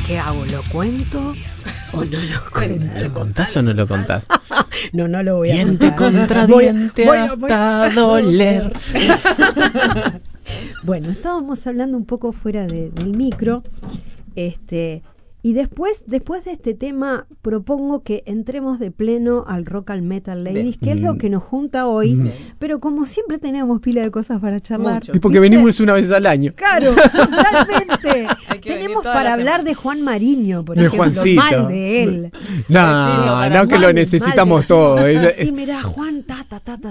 ¿Qué hago? ¿Lo cuento o no lo cuento? ¿Lo contás o no lo contás? No lo voy a Diente contar. contra diente hasta doler. Bueno, estábamos hablando un poco fuera del micro, y después de este tema propongo que entremos de pleno al Rock and Metal Ladies, que es lo que nos junta hoy, pero como siempre tenemos pila de cosas para charlar. Mucho. Y porque venimos una vez al año. Claro, totalmente. Tenemos para hablar semana. de Juan Mariño, por de ejemplo, Juancito. mal de él. No, que lo necesitamos todo. Sí, mirá, Juan, ta.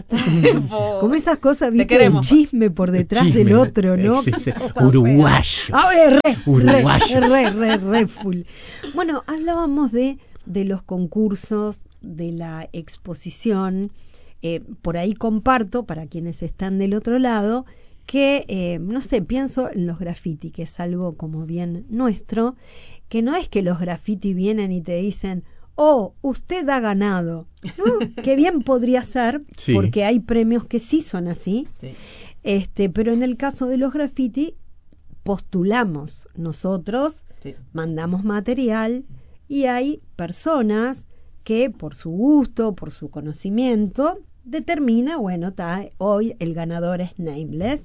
Como esas cosas, viste, el chisme por detrás chisme, del otro, ¿no? Sí. Uruguayo. A ver, Uruguayo. re full. Bueno, hablábamos de los concursos, de la exposición. Por ahí comparto, para quienes están del otro lado, que, no sé, pienso en los graffiti, que es algo como bien nuestro, que no es que los graffiti vienen y te dicen, oh, usted ha ganado, ¿no? Que bien podría ser, sí, porque hay premios que sí son así, sí. Pero en el caso de los graffiti, postulamos nosotros, sí, mandamos material, y hay personas que por su gusto, por su conocimiento, determina, bueno, hoy el ganador es Nameless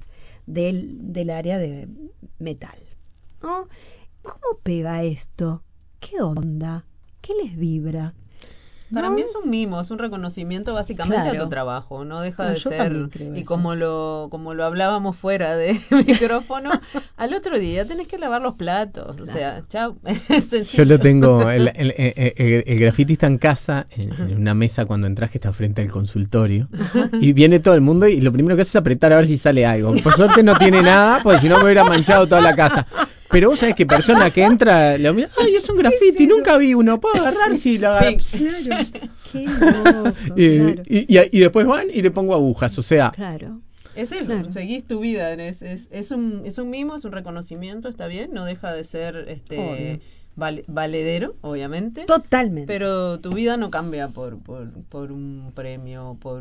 del área de metal, ¿no? ¿Cómo pega esto? ¿Qué onda? ¿Qué les vibra? Para mí es un mimo, es un reconocimiento básicamente, claro, a tu trabajo, no deja de ser, y como lo hablábamos fuera de micrófono, al otro día tenés que lavar los platos, claro, o sea, chao. Yo lo tengo, el grafiti está en casa, en una mesa cuando entras que está frente al consultorio, y viene todo el mundo y lo primero que hace es apretar a ver si sale algo. Por suerte no tiene nada, porque si no me hubiera manchado toda la casa. Pero vos sabés que persona que entra, lo mira, ay, es un graffiti, nunca vi uno, ¿puedo agarrar? Sí, lo agarro. Claro, qué loco, claro. Y después van y le pongo agujas, o sea. Claro. Es eso, claro, seguís tu vida, es un mimo, es un reconocimiento, está bien, no deja de ser valedero, obviamente. Totalmente. Pero tu vida no cambia por un premio, por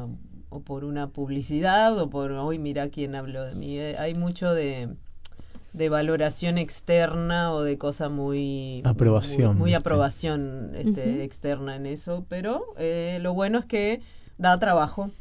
una publicidad, o por, hoy mira quién habló de mí. Hay mucho de valoración externa o de cosa muy aprobación externa en eso, pero lo bueno es que da trabajo,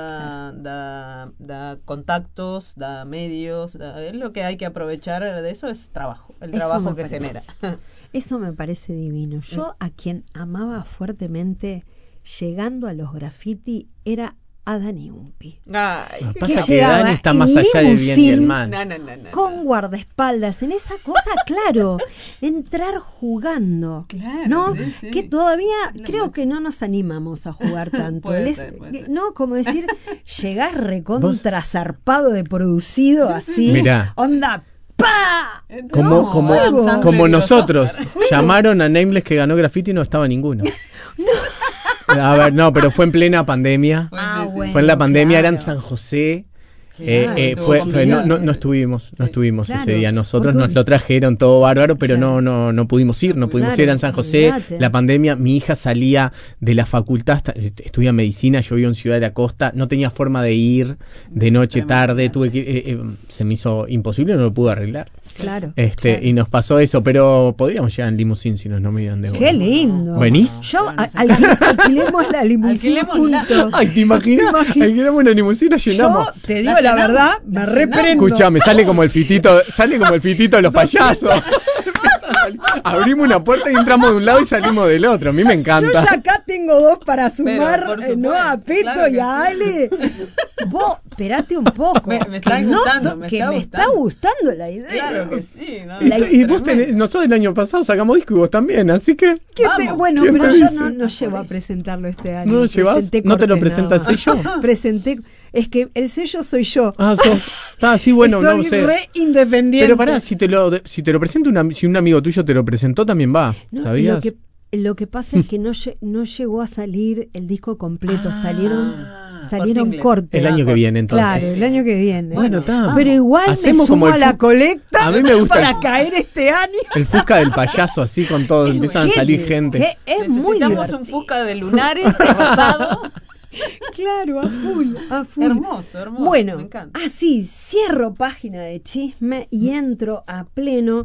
da contactos, da medios, es lo que hay que aprovechar de eso, es trabajo, el trabajo que genera. Eso me parece divino. Yo a quien amaba fuertemente llegando a los graffiti era a Dani Umpi. Pasa que Dani está más allá del bien y el mal. No. Con guardaespaldas, en esa cosa, claro, entrar jugando, claro, ¿no? Sí. Que todavía creo que no nos animamos a jugar tanto. Puede ser. No, como decir, llegás recontra zarpado de producido, así. Mirá. Onda, ¡pa! Como nosotros. Llamaron a Nameless que ganó graffiti y no estaba ninguno. No. A ver, no, pero fue en plena pandemia. Bueno, fue en la pandemia, claro. Era en San José. No estuvimos claro, ese día. Nosotros nos lo trajeron todo bárbaro, pero claro, no pudimos ir, era en San José. La pandemia, mi hija salía de la facultad, estudia medicina, yo vivo en Ciudad de la Costa, no tenía forma de ir de noche, tarde, tuve que se me hizo imposible, no lo pude arreglar. Claro, y nos pasó eso, pero podríamos llegar en limusín si nos no me iban de ¡qué lindo! ¿Venís? Alquilemos la limusín juntos. Ay, ¿te imaginas? Alquilamos una limusín, la llenamos. Yo te digo la verdad, me reprendo. Escuchame, sale como el fitito de los payasos. Abrimos una puerta y entramos de un lado y salimos del otro. A mí me encanta. Yo ya acá tengo dos para sumar, ¿no? A Peto, claro, y a Ale. Vos, esperate un poco. Me está gustando. Me está gustando la idea. Claro que sí. ¿No? Y vos nosotros el año pasado sacamos disco y vos también, así que. Bueno, pero yo no llevo a presentarlo este año. ¿No lo llevas? ¿No te lo presenta el sello? Presenté. Es que el sello soy yo. Sí, bueno, estoy no sé. Re independiente. Pero pará, si te lo presenta si un amigo tuyo te lo presentó, también va. No, ¿sabías? Lo que pasa es que no llegó a salir el disco completo. Salieron cortes. El año que viene, entonces. Claro, el año que viene. Bueno, está. Pero igual me sumo a la colecta. A mí me gusta para caer este año. El Fusca del payaso, así con todo. Empiezan a salir gente. Necesitamos un Fusca de lunares rosado. Claro, a full. Hermoso. Bueno, me encanta. así cierro página de chisme y entro a pleno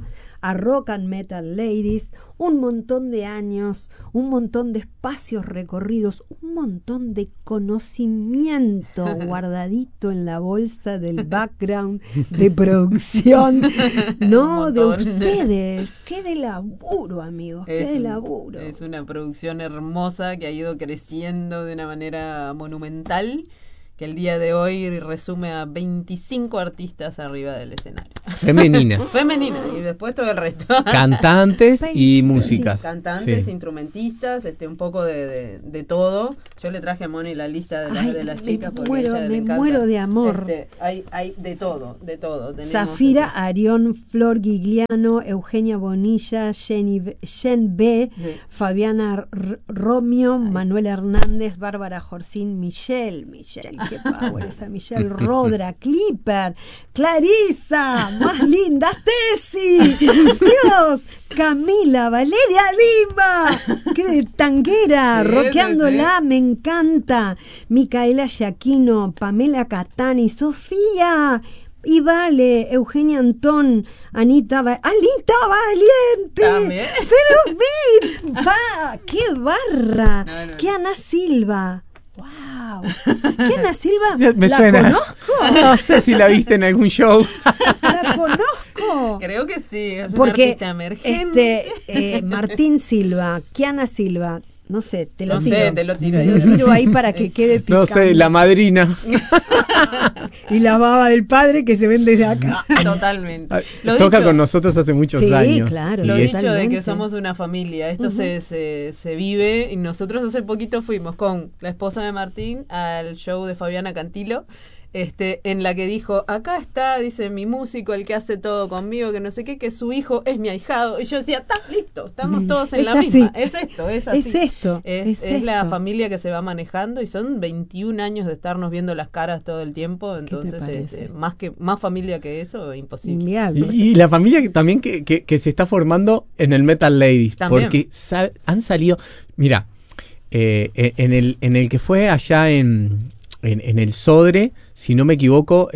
a Rock and Metal Ladies, un montón de años, un montón de espacios recorridos, un montón de conocimiento guardadito en la bolsa del background de producción, ¿no? De ustedes. ¡Qué de laburo, amigos! ¡Qué de laburo! Es una producción hermosa que ha ido creciendo de una manera monumental, que el día de hoy resume a 25 artistas arriba del escenario. Femeninas. Femeninas, y después todo el resto. Cantantes y músicas. Cantantes, sí. Instrumentistas, un poco de todo. Yo le traje a Moni la lista de las chicas porque ella le encanta. Muero de amor. Hay de todo. Tenemos, Zafira Arión, Flor Gigliano, Eugenia Bonilla, Jen B, sí. Fabiana Romio, Manuel Hernández, Bárbara Jorcín, Michelle, qué power esa Michelle, Rodra, Clipper, Clarisa, más linda, Tessy, Dios, Camila, Valeria Lima, qué tanguera, sí, rockeándola, sí. Me encanta, Micaela Giaquino, Pamela Catani, Sofía, y Vale, Eugenia Antón, Anita Valiente, ¿también? Pero qué barra, no. Qué Ana Silva. ¡Wow! ¿Qué Ana Silva? Me ¿La suena. conozco? No sé si la viste en algún show. ¿La conozco? Creo que sí, es porque una artista emergente. Martín Silva, Kiana Silva, no sé, te lo tiro. Te lo tiro ahí para que quede picante. No sé, la madrina. Y la baba del padre que se ven desde acá. Totalmente. Toca con nosotros hace muchos años. Claro. Lo dicho de que somos una familia, esto se vive, y nosotros hace poquito fuimos con la esposa de Martín al show de Fabiana Cantilo, en la que dijo, acá está, dice, mi músico, el que hace todo conmigo, que no sé qué, que su hijo es mi ahijado. Y yo decía, está listo, estamos todos en la misma. Es así. Es la familia que se va manejando, y son 21 años de estarnos viendo las caras todo el tiempo, entonces más familia que eso, imposible. Y la familia que también que se está formando en el Metal Ladies, también. Porque han salido, mira, en el que fue allá en el Sodre, si no me equivoco,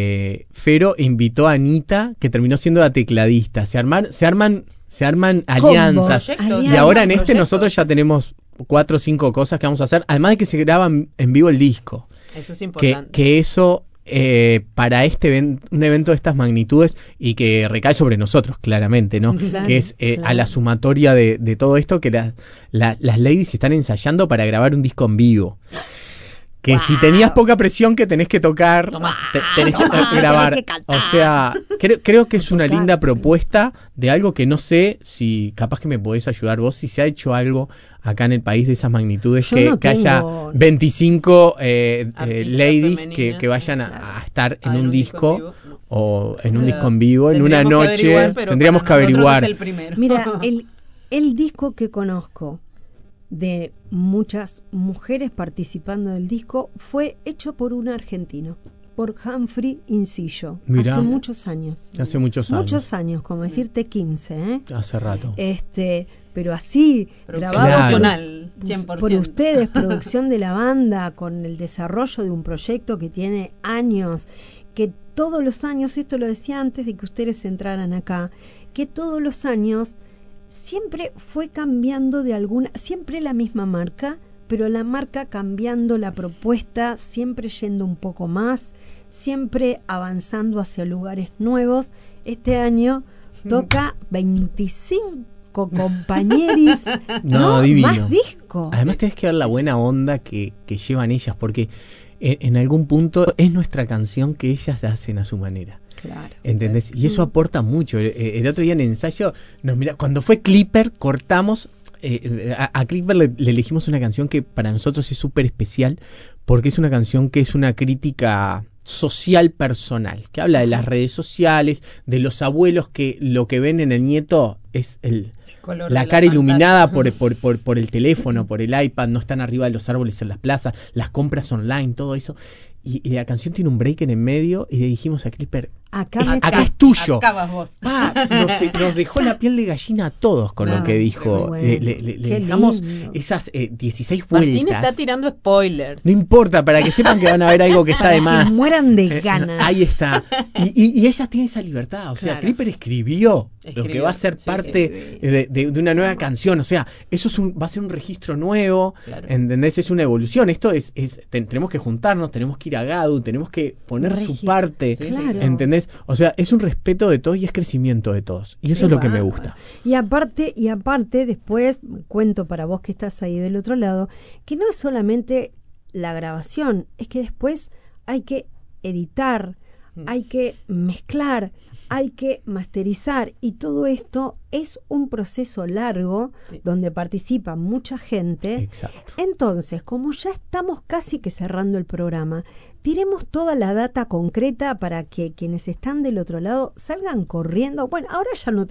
Fero invitó a Anita, que terminó siendo la tecladista. Se arman alianzas. Y ahora en nosotros ya tenemos 4 o 5 cosas que vamos a hacer, además de que se graban en vivo el disco. Eso es importante. Que eso, para un evento de estas magnitudes, y que recae sobre nosotros, claramente, ¿no? Claro, que es a la sumatoria de todo esto, que las ladies están ensayando para grabar un disco en vivo. Que si tenías poca presión que tenés que tocar, tenés que grabar. Tenés que, o sea, creo que es una linda propuesta de algo que no sé si capaz que me podés ayudar vos, si se ha hecho algo acá en el país de esas magnitudes, que haya 25 ladies que vayan a estar en un disco o en un disco en vivo, en una noche. Tendríamos que averiguar. Mira, el disco que conozco de muchas mujeres participando del disco fue hecho por un argentino, por Humphrey Incillo. Mirá, hace muchos años. Muchos años, como decirte 15, ¿eh? Hace rato. Pero así, grabado por ustedes, producción de la banda, con el desarrollo de un proyecto que tiene años, que todos los años, esto lo decía antes de que ustedes entraran acá, que todos los años siempre fue cambiando siempre la misma marca, pero la marca cambiando la propuesta, siempre yendo un poco más, siempre avanzando hacia lugares nuevos. Este año toca 25 compañeros, no, divino. Más discos. Además tenés que ver la buena onda que llevan ellas, porque en algún punto es nuestra canción que ellas la hacen a su manera. Claro. ¿Entendés? Y eso aporta mucho. El otro día en ensayo, cuando fue Clipper, cortamos, a Clipper le elegimos una canción que para nosotros es súper especial, porque es una canción que es una crítica social personal, que habla de las redes sociales, de los abuelos que lo que ven en el nieto es la cara iluminada por el teléfono, por el iPad, no están arriba de los árboles en las plazas, las compras online, todo eso. Y la canción tiene un break en el medio, y le dijimos a Clipper, Acá es tuyo. Acá vas vos. Nos dejó la piel de gallina a todos con lo que dijo. bueno, Le dejamos esas 16 vueltas. Martín está tirando spoilers. No importa, para que sepan que van a ver algo que está de más. que mueran de ganas. Ahí está. Y ellas tienen esa libertad. O sea, Claro. Creeper escribió lo que va a ser parte de una nueva canción. O sea, eso va a ser un registro nuevo. Claro. ¿Entendés? Es una evolución. Esto tenemos que juntarnos, tenemos que ir a Gadu, tenemos que poner su parte. Sí, Claro. ¿Entendés? O sea, es un respeto de todos y es crecimiento de todos. Y eso es lo que me gusta. Y aparte, después cuento para vos que estás ahí del otro lado, que no es solamente la grabación, es que después hay que editar, hay que mezclar, hay que masterizar, y todo esto es un proceso largo donde participa mucha gente. Exacto. Entonces, como ya estamos casi que cerrando el programa, tiremos toda la data concreta para que quienes están del otro lado salgan corriendo. Bueno, ahora ya no